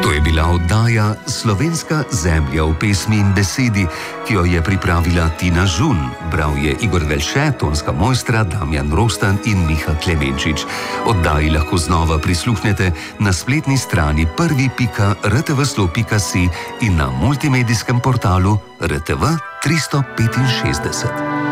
To je bila oddaja Slovenska zemlja v pesmi in besedi, ki jo je pripravila Tina Žun. Bral je Igor Velše, tonska mojstra Damjan Rostan in Miha Klemenčič. Oddaji lahko znova prisluhnete na spletni strani prvi.rtvslo.si in na multimedijskem portalu RTV 365.